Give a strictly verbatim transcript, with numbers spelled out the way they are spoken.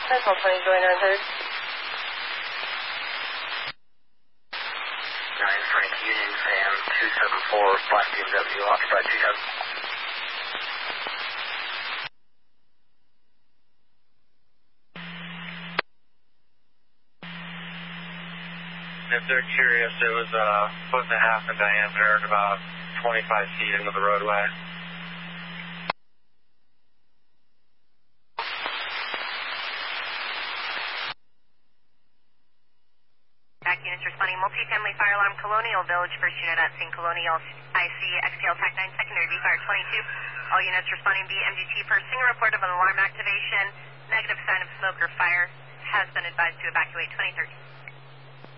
Sentinel twenty, join nine thirty. nine Frank Union, Fan two seven four, Black B M W, occupied two seven. If they're curious, it was a foot and a half in diameter and about twenty-five feet into the roadway. Back units responding, multifamily fire alarm, Colonial Village, first unit at scene, Colonial I C, X T L TAC nine, secondary V fire twenty-two. All units responding, B M D T first, single report of an alarm activation, negative sign of smoke or fire, has been advised to evacuate twenty thirty.